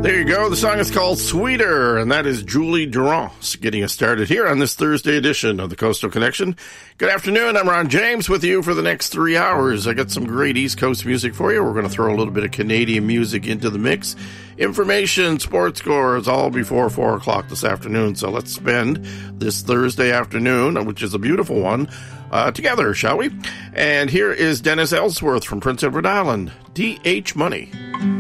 There you go. The song is called Sweeter, and that is Julie Durand getting us started here on this Thursday edition of the Coastal Connection. Good afternoon. I'm Ron James with you for the next 3 hours. I got some great East Coast music for you. We're going to throw a little bit of Canadian music into the mix. Information, sports scores, all before 4 o'clock this afternoon. So let's spend this Thursday afternoon, which is a beautiful one, together, shall we? And here is Dennis Ellsworth from Prince Edward Island, D.H. Money.